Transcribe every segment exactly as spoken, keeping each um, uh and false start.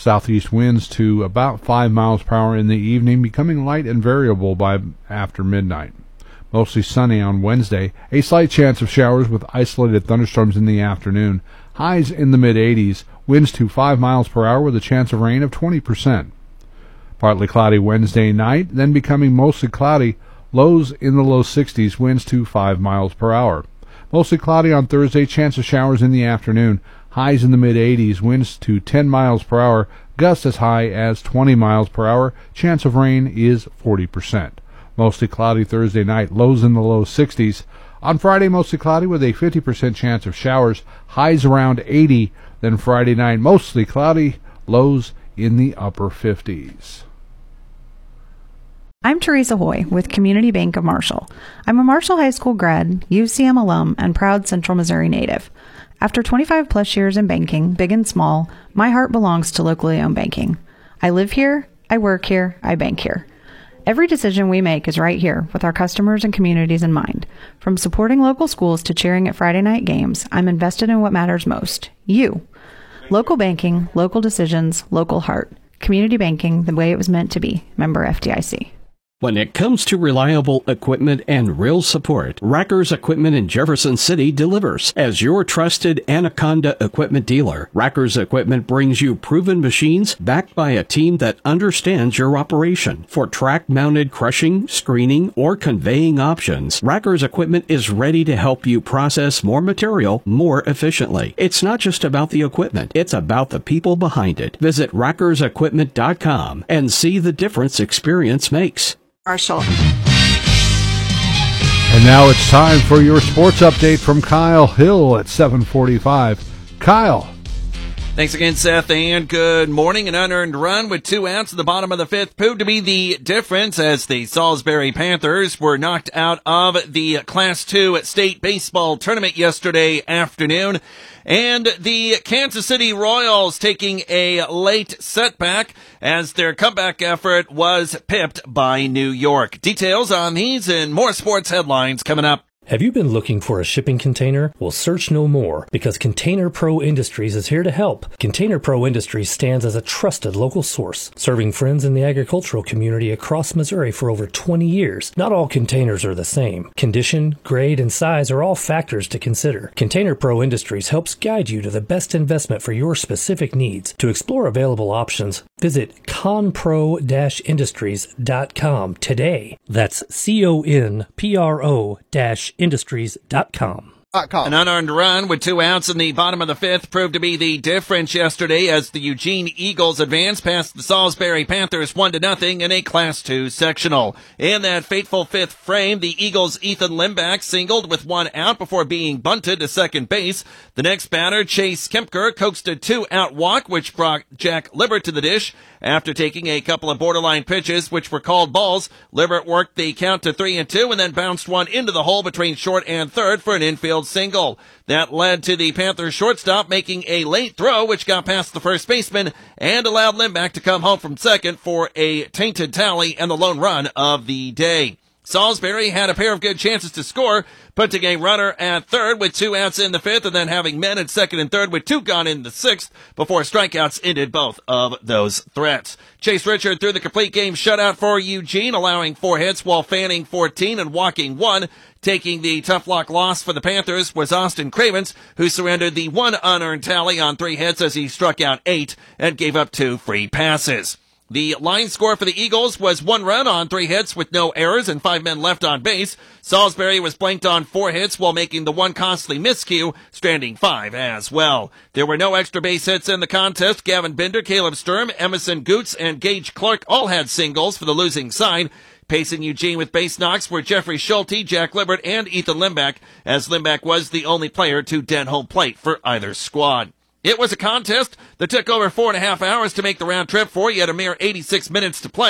Southeast winds to about five miles per hour in the evening, becoming light and variable by after midnight. Mostly sunny on Wednesday. A slight chance of showers with isolated thunderstorms in the afternoon. Highs in the mid-eighties. Winds to five miles per hour with a chance of rain of twenty percent. Partly cloudy Wednesday night, then becoming mostly cloudy. Lows in the low sixties. Winds to five miles per hour. Mostly cloudy on Thursday. Chance of showers in the afternoon. Highs in the mid-eighties. Winds to ten miles per hour. Gusts as high as twenty miles per hour. Chance of rain is forty percent. Mostly cloudy Thursday night. Lows in the low sixties. On Friday, mostly cloudy with a fifty percent chance of showers. Highs around eighty. Then Friday night, mostly cloudy. Lows in the upper fifties. I'm Teresa Hoy with Community Bank of Marshall. I'm a Marshall High School grad, U C M alum, and proud Central Missouri native. After twenty-five plus years in banking, big and small, my heart belongs to locally owned banking. I live here, I work here, I bank here. Every decision we make is right here with our customers and communities in mind. From supporting local schools to cheering at Friday night games, I'm invested in what matters most, you. Local banking, local decisions, local heart. Community banking the way it was meant to be. Member F D I C. When it comes to reliable equipment and real support, Rackers Equipment in Jefferson City delivers. As your trusted Anaconda equipment dealer, Rackers Equipment brings you proven machines backed by a team that understands your operation. For track-mounted crushing, screening, or conveying options, Rackers Equipment is ready to help you process more material more efficiently. It's not just about the equipment, it's about the people behind it. Visit rackers equipment dot com and see the difference experience makes. Marshall. And now it's time for your sports update from Kyle Hill at seven forty-five. Kyle. Thanks again, Seth, and good morning. An unearned run with two outs at the bottom of the fifth proved to be the difference as the Salisbury Panthers were knocked out of the Class two state baseball tournament yesterday afternoon. And the Kansas City Royals taking a late setback as their comeback effort was pipped by New York. Details on these and more sports headlines coming up. Have you been looking for a shipping container? Well, search no more, because Container Pro Industries is here to help. Container Pro Industries stands as a trusted local source, serving friends in the agricultural community across Missouri for over twenty years. Not all containers are the same. Condition, grade, and size are all factors to consider. Container Pro Industries helps guide you to the best investment for your specific needs. To explore available options, visit conpro dash industries dot com today. That's C O N P R O dash industries dot com. An unearned run with two outs in the bottom of the fifth proved to be the difference yesterday as the Eugene Eagles advanced past the Salisbury Panthers one to nothing in a Class two sectional. In that fateful fifth frame, the Eagles' Ethan Limback singled with one out before being bunted to second base. The next batter, Chase Kempker, coaxed a two-out walk, which brought Jack Libbert to the dish. After taking a couple of borderline pitches, which were called balls, Libbert worked the count to three and two and then bounced one into the hole between short and third for an infield single. That led to the Panthers shortstop making a late throw, which got past the first baseman and allowed Limback to come home from second for a tainted tally and the lone run of the day. Salisbury had a pair of good chances to score, putting a runner at third with two outs in the fifth and then having men at second and third with two gone in the sixth before strikeouts ended both of those threats. Chase Richard threw the complete game shutout for Eugene, allowing four hits while fanning fourteen and walking one. Taking the tough luck loss for the Panthers was Austin Cravens, who surrendered the one unearned tally on three hits as he struck out eight and gave up two free passes. The line score for the Eagles was one run on three hits with no errors and five men left on base. Salisbury was blanked on four hits while making the one costly miscue, stranding five as well. There were no extra base hits in the contest. Gavin Bender, Caleb Sturm, Emerson Goots, and Gage Clark all had singles for the losing side. Pacing Eugene with base knocks were Jeffrey Schulte, Jack Libbert, and Ethan Limback, as Limback was the only player to dent home plate for either squad. It was a contest that took over four and a half hours to make the round trip for, yet a mere eighty-six minutes to play.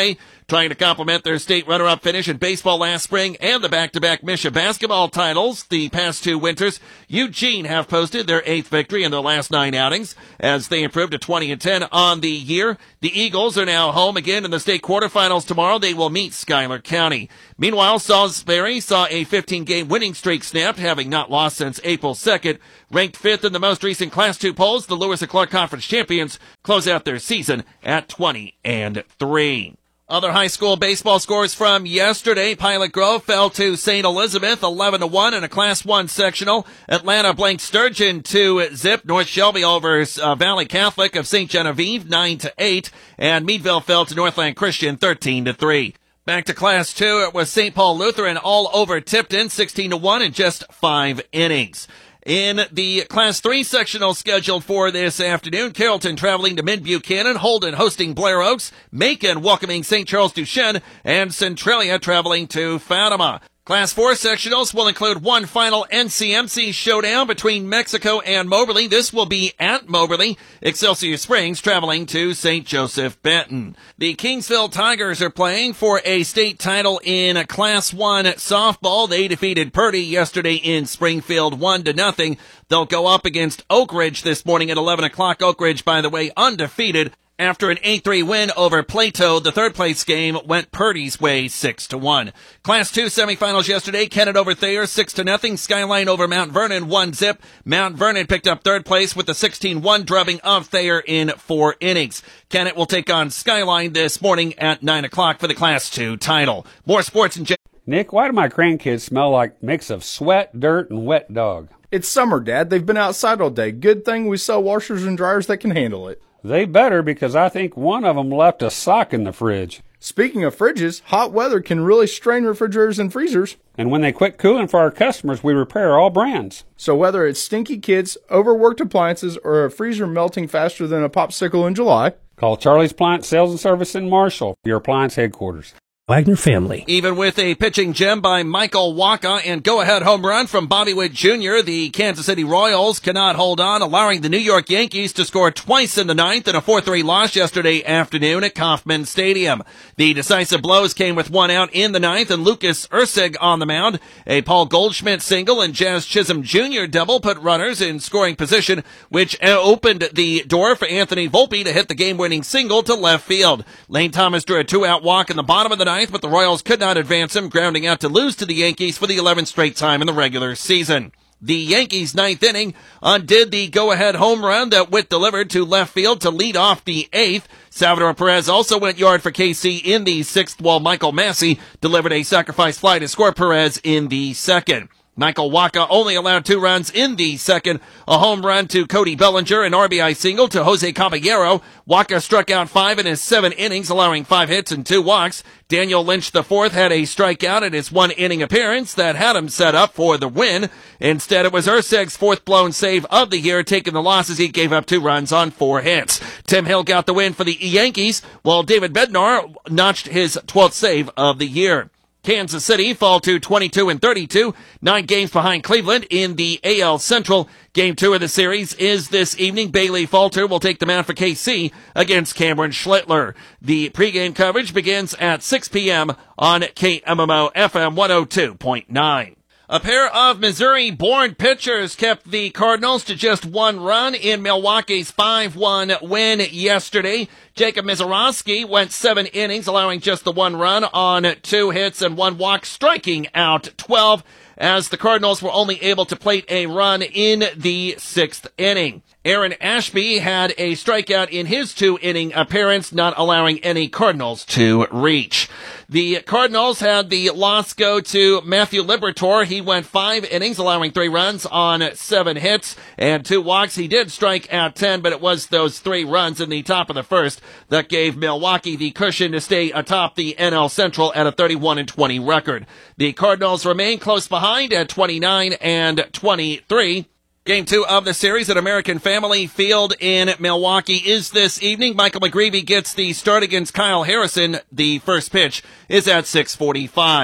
Trying to complement their state runner-up finish in baseball last spring and the back-to-back Misha basketball titles the past two winters, Eugene have posted their eighth victory in their last nine outings as they improved to twenty and ten on the year. The Eagles are now home again in the state quarterfinals tomorrow. They will meet Schuyler County. Meanwhile, Salisbury saw a fifteen-game winning streak snapped, having not lost since April second. Ranked fifth in the most recent Class two polls, the Lewis and Clark Conference champions close out their season at twenty and three. Other high school baseball scores from yesterday. Pilot Grove fell to Saint Elizabeth eleven to one in a Class one sectional. Atlanta blanked Sturgeon to zip. North Shelby over uh, Valley Catholic of Saint Genevieve nine to eight. And Meadville fell to Northland Christian thirteen to three. Back to Class two, it was Saint Paul Lutheran all over Tipton sixteen to one in just five innings. In the Class three sectional scheduled for this afternoon, Carrollton traveling to Mid-Buchanan, Holden hosting Blair Oaks, Macon welcoming Saint Charles Duchesne, and Centralia traveling to Fatima. Class four sectionals will include one final N C M C showdown between Mexico and Moberly. This will be at Moberly. Excelsior Springs traveling to Saint Joseph Benton. The Kingsville Tigers are playing for a state title in Class one softball. They defeated Purdy yesterday in Springfield one to nothing. They'll go up against Oak Ridge this morning at eleven o'clock. Oak Ridge, by the way, undefeated. After an eight three win over Plato, the third-place game went Purdy's way six to one. Class two semifinals yesterday, Kennett over Thayer six to nothing. Skyline over Mount Vernon one zip. Mount Vernon picked up third place with the sixteen one drubbing of Thayer in four innings. Kennett will take on Skyline this morning at nine o'clock for the Class two title. More sports and... Nick, why do my grandkids smell like a mix of sweat, dirt, and wet dog? It's summer, Dad. They've been outside all day. Good thing we sell washers and dryers that can handle it. They better, because I think one of them left a sock in the fridge. Speaking of fridges, hot weather can really strain refrigerators and freezers. And when they quit cooling for our customers, we repair all brands. So whether it's stinky kids, overworked appliances, or a freezer melting faster than a popsicle in July, call Charlie's Appliance Sales and Service in Marshall, your appliance headquarters. Wagner family. Even with a pitching gem by Michael Waka and go-ahead home run from Bobby Witt Junior, the Kansas City Royals cannot hold on, allowing the New York Yankees to score twice in the ninth in a four three loss yesterday afternoon at Kauffman Stadium. The decisive blows came with one out in the ninth and Lucas Ursig on the mound. A Paul Goldschmidt single and Jazz Chisholm Junior double put runners in scoring position, which opened the door for Anthony Volpe to hit the game-winning single to left field. Lane Thomas drew a two-out walk in the bottom of the ninth, but the Royals could not advance him, grounding out to lose to the Yankees for the eleventh straight time in the regular season. The Yankees' ninth inning undid the go-ahead home run that Witt delivered to left field to lead off the eighth. Salvador Perez also went yard for K C in the sixth, while Michael Massey delivered a sacrifice fly to score Perez in the second. Michael Waka only allowed two runs in the second, a home run to Cody Bellinger, an R B I single to Jose Caballero. Waka struck out five in his seven innings, allowing five hits and two walks. Daniel Lynch the fourth had a strikeout in his one-inning appearance that had him set up for the win. Instead, it was Ursig's fourth blown save of the year, taking the loss as he gave up two runs on four hits. Tim Hill got the win for the Yankees, while David Bednar notched his twelfth save of the year. Kansas City fall to twenty-two and thirty-two, nine games behind Cleveland in the A L Central. Game two of the series is this evening. Bailey Falter will take the mound for K C against Cameron Schlittler. The pregame coverage begins at six p.m. on K M M O F M one oh two point nine. A pair of Missouri-born pitchers kept the Cardinals to just one run in Milwaukee's five one win yesterday. Jacob Mizorowski went seven innings, allowing just the one run on two hits and one walk, striking out twelve, as the Cardinals were only able to plate a run in the sixth inning. Aaron Ashby had a strikeout in his two-inning appearance, not allowing any Cardinals to reach. The Cardinals had the loss go to Matthew Liberatore. He went five innings, allowing three runs on seven hits and two walks. He did strike out ten, but it was those three runs in the top of the first that gave Milwaukee the cushion to stay atop the N L Central at a thirty-one and twenty record. The Cardinals remain close behind at twenty-nine and twenty-three. Game two of the series at American Family Field in Milwaukee is this evening. Michael McGreevy gets the start against Kyle Harrison. The first pitch is at six forty-five.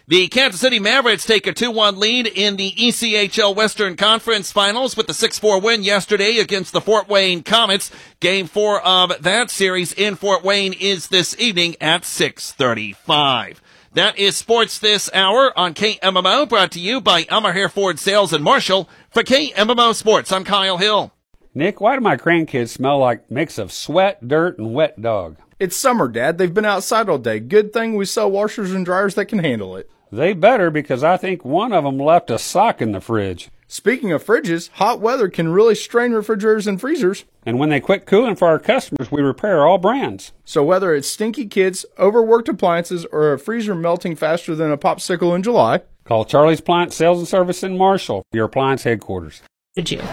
The Kansas City Mavericks take a two one lead in the E C H L Western Conference Finals with the six four win yesterday against the Fort Wayne Comets. Game four of that series in Fort Wayne is this evening at six thirty-five. That is sports this hour on K M M O, brought to you by Elmer Hair Ford Sales in Marshall. For K M M O Sports, I'm Kyle Hill. Nick, why do my grandkids smell like a mix of sweat, dirt, and wet dog? It's summer, Dad. They've been outside all day. Good thing we sell washers and dryers that can handle it. They better, because I think one of them left a sock in the fridge. Speaking of fridges, hot weather can really strain refrigerators and freezers. And when they quit cooling for our customers, we repair all brands. So whether it's stinky kids, overworked appliances, or a freezer melting faster than a popsicle in July, call Charlie's Appliance Sales and Service in Marshall, your appliance headquarters. Did you?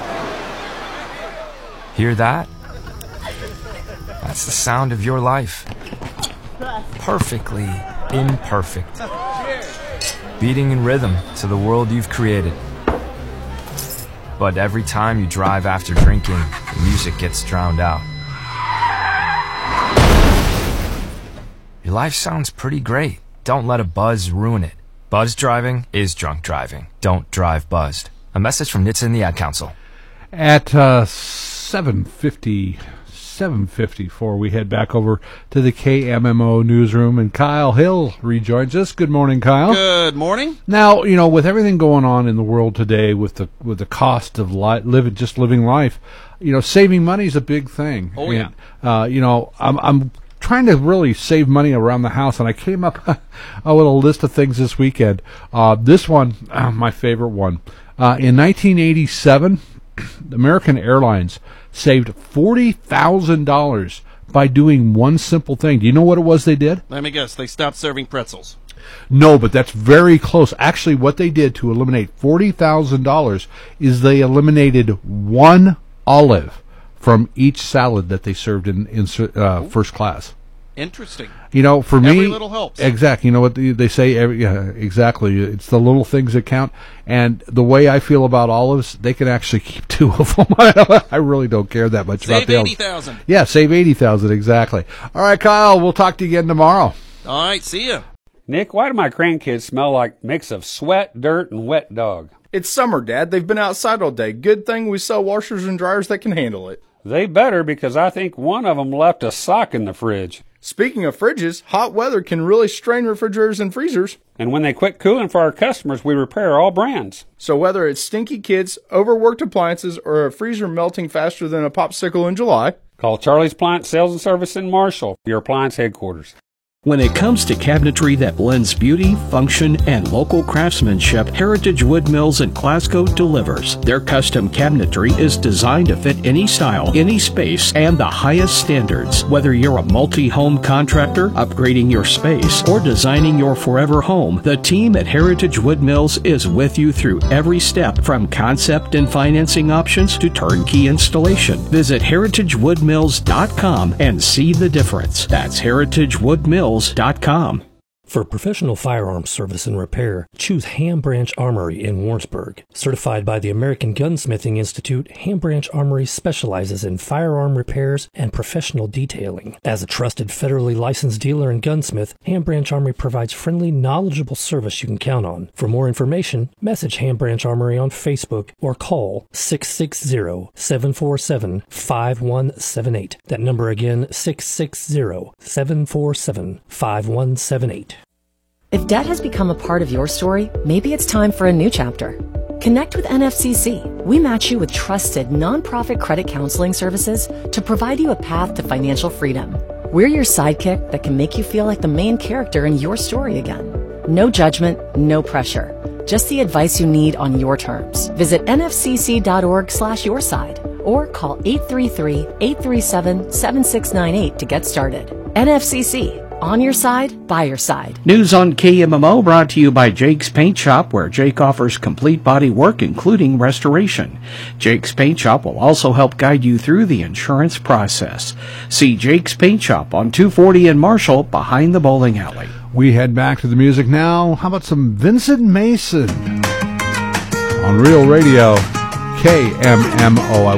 Hear that? That's the sound of your life. Perfectly imperfect. Beating in rhythm to the world you've created. But every time you drive after drinking, the music gets drowned out. Your life sounds pretty great. Don't let a buzz ruin it. Buzz driving is drunk driving. Don't drive buzzed. A message from N H T S A and the Ad Council. At uh, seven fifty, seven fifty-four, we head back over to the K M M O newsroom, and Kyle Hill rejoins us. Good morning, Kyle. Good morning. Now, you know, with everything going on in the world today, with the with the cost of li- living, just living life, you know, saving money is a big thing. Oh, and, yeah. Uh, you know, I'm I'm trying to really save money around the house, and I came up a little list of things this weekend. Uh, this one, uh, my favorite one, uh, in nineteen eighty-seven. American Airlines saved forty thousand dollars by doing one simple thing. Do you know what it was they did? Let me guess. They stopped serving pretzels. No, but that's very close. Actually, what they did to eliminate forty thousand dollars is they eliminated one olive from each salad that they served in, in uh, first class. Interesting. You know, for me, every little helps. Exactly. You know what they, they say? Every, yeah, exactly. It's the little things that count. And the way I feel about olives, they can actually keep two of them. I really don't care that much save about the olives. eighty thousand. Yeah, save eighty thousand. Exactly. All right, Kyle. We'll talk to you again tomorrow. All right. See ya. Nick, why do my grandkids smell like a mix of sweat, dirt, and wet dog? it's summer, Dad. They've been outside all day. Good thing we sell washers and dryers that can handle it. They better, because I think one of them left a sock in the fridge. Speaking of fridges, hot weather can really strain refrigerators and freezers. And when they quit cooling for our customers, we repair all brands. So whether it's stinky kids, overworked appliances, or a freezer melting faster than a popsicle in July, call Charlie's Appliance Sales and Service in Marshall, your appliance headquarters. When it comes to cabinetry that blends beauty, function, and local craftsmanship, Heritage Wood Mills in Glasgow delivers. Their custom cabinetry is designed to fit any style, any space, and the highest standards. Whether you're a multi-home contractor, upgrading your space, or designing your forever home, the team at Heritage Wood Mills is with you through every step, from concept and financing options to turnkey installation. Visit heritage wood mills dot com and see the difference. That's heritage wood mills dot com. For professional firearms service and repair, choose Ham Branch Armory in Warrensburg. Certified by the American Gunsmithing Institute, Ham Branch Armory specializes in firearm repairs and professional detailing. As a trusted federally licensed dealer and gunsmith, Ham Branch Armory provides friendly, knowledgeable service you can count on. For more information, message Ham Branch Armory on Facebook or call six six zero, seven four seven, five one seven eight. That number again, six six zero, seven four seven, five one seven eight. If debt has become a part of your story, maybe it's time for a new chapter. Connect with N F C C. We match you with trusted nonprofit credit counseling services to provide you a path to financial freedom. We're your sidekick that can make you feel like the main character in your story again. No judgment, no pressure. Just the advice you need on your terms. Visit N F C C dot org slash your side or call eight three three, eight three seven, seven six nine eight to get started. N F C C. On your side, by your side. News on K M M O brought to you by Jake's Paint Shop, where Jake offers complete body work, including restoration. Jake's Paint Shop will also help guide you through the insurance process. See Jake's Paint Shop on two forty in Marshall, behind the bowling alley. We head back to the music now. How about some Vincent Mason on Real Radio, K M M O.